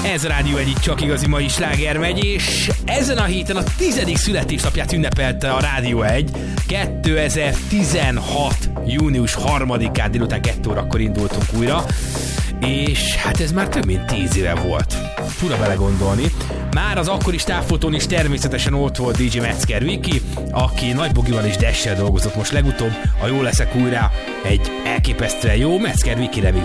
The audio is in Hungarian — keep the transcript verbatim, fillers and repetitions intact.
Ez a Rádió egy csak igazi mai sláger megy, és ezen a héten a tizedik születésnapját ünnepelte a Rádió egy. kétezer-tizenhat. június harmadikán délután kettő órakor indultunk újra, és hát ez már több mint tíz éve volt. Fura belegondolni. Már az akkori távfotón is természetesen ott volt dé dzsé Metzger Viki, aki Nagy Bogival és Dessel dolgozott most legutóbb, a Jó leszek újra egy elképesztően jó Metzger Viki remix